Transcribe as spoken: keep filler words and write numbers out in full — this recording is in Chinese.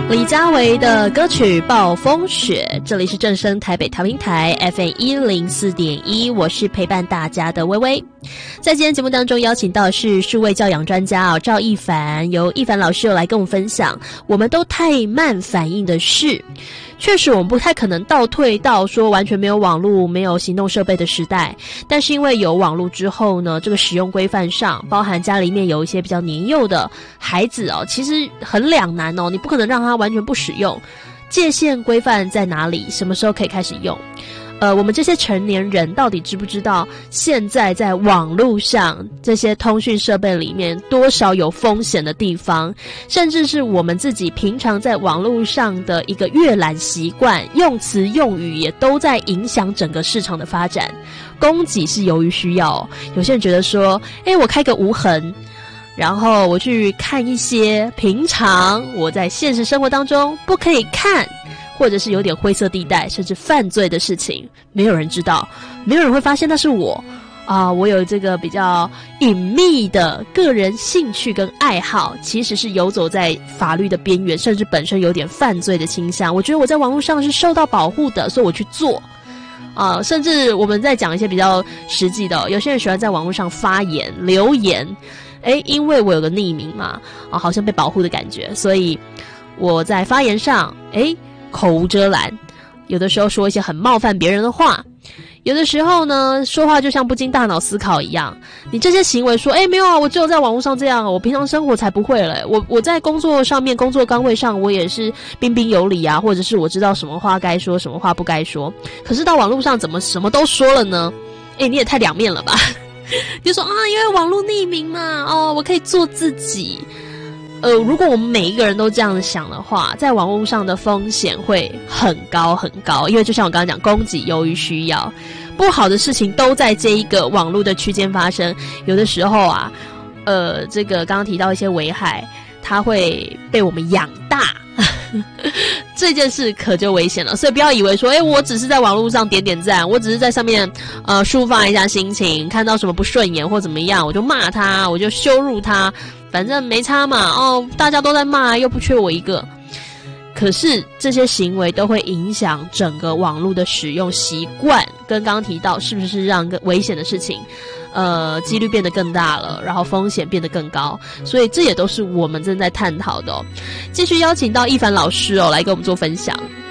李佳薇的歌曲《暴风雪》，这里是正声台北调频台 F M 一零四点一，我是陪伴大家的微微。在今天节目当中邀请到的是数位教养专家哦，赵一凡，由一凡老师来跟我们分享我们都太慢反应的事。确实我们不太可能倒退到说完全没有网络没有行动设备的时代，但是因为有网络之后呢，这个使用规范上包含家里面有一些比较年幼的孩子哦，其实很两难哦，你不可能让他完全不使用，界限规范在哪里，什么时候可以开始用。呃，我们这些成年人到底知不知道现在在网络上这些通讯设备里面多少有风险的地方，甚至是我们自己平常在网络上的一个阅览习惯，用词用语也都在影响整个市场的发展。供给是由于需要，有些人觉得说，诶，我开个无痕，然后我去看一些平常我在现实生活当中不可以看，或者是有点灰色地带甚至犯罪的事情，没有人知道，没有人会发现那是我啊、呃！我有这个比较隐秘的个人兴趣跟爱好，其实是游走在法律的边缘，甚至本身有点犯罪的倾向。我觉得我在网络上是受到保护的，所以我去做啊、呃！甚至我们在讲一些比较实际的、哦，有些人喜欢在网络上发言留言，诶，因为我有个匿名嘛，啊，好像被保护的感觉，所以我在发言上，诶，口无遮拦，有的时候说一些很冒犯别人的话，有的时候呢说话就像不经大脑思考一样。你这些行为说，诶，没有啊，我只有在网络上这样，我平常生活才不会了。我我在工作上面，工作岗位上，我也是彬彬有礼啊，或者是我知道什么话该说，什么话不该说。可是到网络上怎么什么都说了呢？诶，你也太两面了吧？你就说啊，因为网络匿名嘛，哦，我可以做自己。呃，如果我们每一个人都这样想的话，在网络上的风险会很高很高，因为就像我刚刚讲，供给由于需要，不好的事情都在这一个网络的区间发生。有的时候啊，呃，这个刚刚提到一些危害，它会被我们养大。这件事可就危险了，所以不要以为说，诶，我只是在网络上点点赞，我只是在上面呃抒发一下心情，看到什么不顺眼或怎么样，我就骂他，我就羞辱他，反正没差嘛，哦，大家都在骂，又不缺我一个。可是这些行为都会影响整个网络的使用习惯，跟刚刚提到是不是让个危险的事情呃，几率变得更大了，然后风险变得更高，所以这也都是我们正在探讨的哦。继续邀请到一凡老师哦，来跟我们做分享。